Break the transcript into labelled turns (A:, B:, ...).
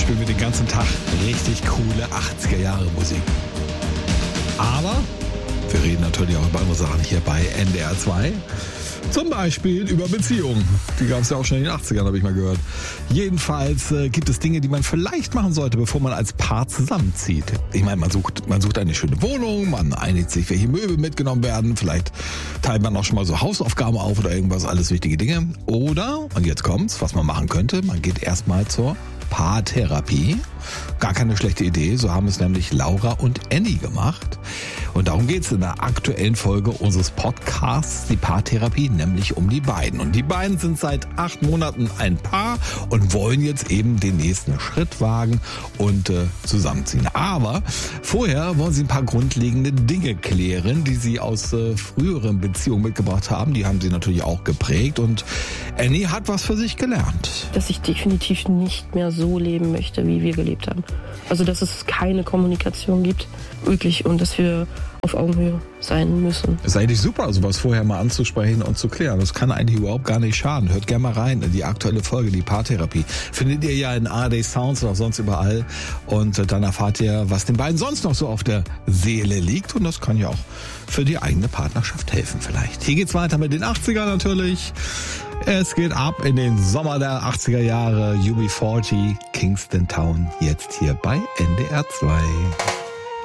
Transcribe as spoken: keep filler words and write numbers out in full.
A: spielen wir den ganzen Tag richtig coole achtziger-Jahre-Musik. Aber wir reden natürlich auch über andere Sachen hier bei N D R zwei. Zum Beispiel über Beziehungen. Die gab es ja auch schon in den achtzigern, habe ich mal gehört. Jedenfalls äh, gibt es Dinge, die man vielleicht machen sollte, bevor man als Paar zusammenzieht. Ich meine, man sucht, man sucht eine schöne Wohnung, man einigt sich, welche Möbel mitgenommen werden. Vielleicht teilt man auch schon mal so Hausaufgaben auf oder irgendwas, alles wichtige Dinge. Oder, und jetzt kommt's, was man machen könnte, man geht erstmal zur Paartherapie. Gar keine schlechte Idee, so haben es nämlich Laura und Annie gemacht. Und darum geht es in der aktuellen Folge unseres Podcasts, die Paartherapie, nämlich um die beiden. Und die beiden sind seit acht Monaten ein Paar und wollen jetzt eben den nächsten Schritt wagen und äh, zusammenziehen. Aber vorher wollen sie ein paar grundlegende Dinge klären, die sie aus äh, früheren Beziehungen mitgebracht haben. Die haben sie natürlich auch geprägt und Annie hat was für sich gelernt.
B: Dass ich definitiv nicht mehr so leben möchte, wie wir gelebt haben. Also, dass es keine Kommunikation gibt, wirklich, und dass wir auf Augenhöhe sein müssen.
A: Es ist eigentlich super, sowas vorher mal anzusprechen und zu klären. Das kann eigentlich überhaupt gar nicht schaden. Hört gerne mal rein in die aktuelle Folge, die Paartherapie. Findet ihr ja in A R D Sounds und auch sonst überall. Und dann erfahrt ihr, was den beiden sonst noch so auf der Seele liegt. Und das kann ja auch für die eigene Partnerschaft helfen vielleicht. Hier geht's weiter mit den achtzigern natürlich. Es geht ab in den Sommer der achtziger Jahre. U B vierzig, Kingston Town, jetzt hier bei N D R zwei.